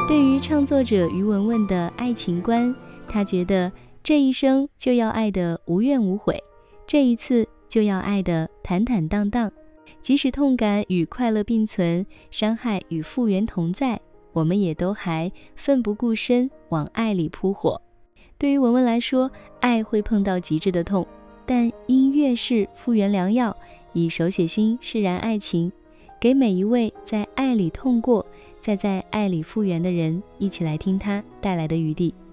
对于唱作者于文文的爱情观，他觉得这一生就要爱得无怨无悔，这一次就要爱得坦坦荡荡，即使痛感与快乐并存，伤害与复原同在，我们也都还奋不顾身往爱里扑火。对于文文来说，爱会碰到极致的痛，但音乐是复原良药，以手写心释然爱情，给每一位在爱里痛过，再在爱里复原的人，一起来听他带来的余地。